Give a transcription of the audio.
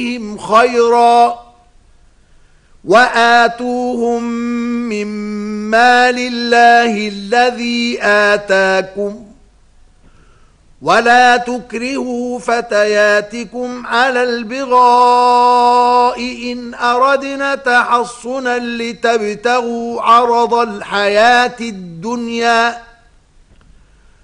خيرا وآتوهم من مال الله الذي آتاكم ولا تكرهوا فتياتكم على البغاء إن أردنا تحصنا لتبتغوا عرض الحياة الدنيا